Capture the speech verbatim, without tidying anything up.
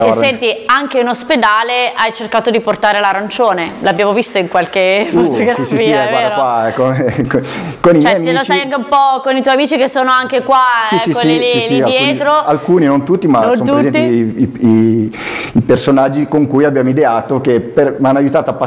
E senti, anche in ospedale hai cercato di portare l'arancione, l'abbiamo visto in qualche uh, fotografia, sì, sì, sì, è guarda vero? qua, ecco, con, con i Cioè, miei te lo amici. sai anche un po' con i tuoi amici che sono anche qua, Sì, sì, eccoli sì, lì, sì, sì, lì alcuni, dietro. alcuni, non tutti, ma Non sono tutti. presenti i, i, i personaggi con cui abbiamo ideato, che per, mi hanno aiutato a